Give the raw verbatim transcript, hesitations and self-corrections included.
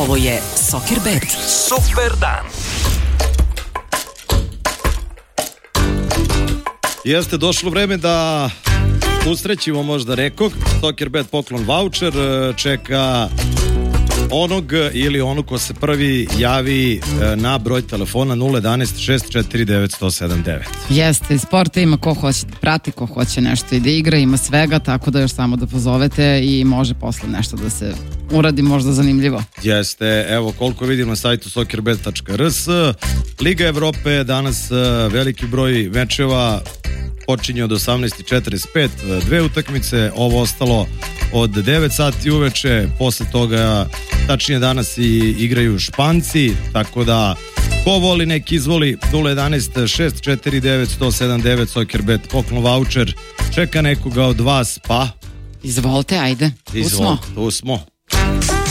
Ovo je Soccerbet. Super dan. Jeste došlo vreme da usrećimo možda rekog. Soccerbet poklon voucher čeka onog ili onu ko se prvi javi na broj telefona nula jedanaest šest četiri devet sto sedam devet. Jeste, sporta ima ko hoće da prati, ko hoće nešto i da igra, ima svega, tako da još samo da pozovete i može posle nešto da se uradi možda zanimljivo. Jeste, evo koliko vidim na sajtu soccerbet tačka r s. Liga Evrope, danas veliki broj mečeva, počinje od osamnaest četrdeset pet, dve utakmice, ovo ostalo od devet sati uveče, posle toga, tačnije danas i igraju Španci, tako da ko voli nek izvoli. Nula jedanaest šest četiri devet sto sedam devet Soccerbet poklon voucher čeka nekoga od vas, pa izvolite, ajde, tu smo. Izvolite, tu smo.